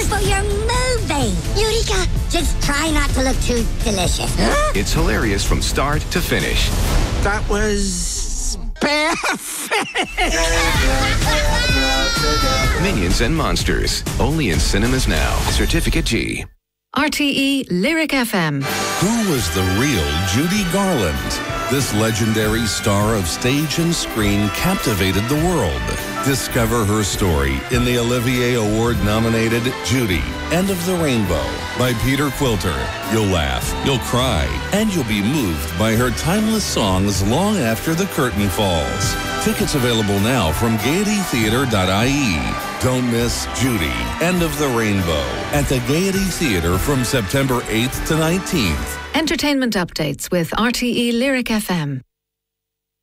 posters for your movie. Eureka! Just try not to look too delicious. Huh? It's hilarious from start to finish. That was perfect. Minions and Monsters. Only in cinemas now. Certificate G. RTE Lyric FM. Who was the real Judy Garland? This legendary star of stage and screen captivated the world. Discover her story in the Olivier Award-nominated Judy, End of the Rainbow by Peter Quilter. You'll laugh, you'll cry, and you'll be moved by her timeless songs long after the curtain falls. Tickets available now from Gaiety-Theatre.ie. Don't miss Judy, End of the Rainbow at the Gaiety Theatre from September 8th to 19th. Entertainment updates with RTE Lyric FM.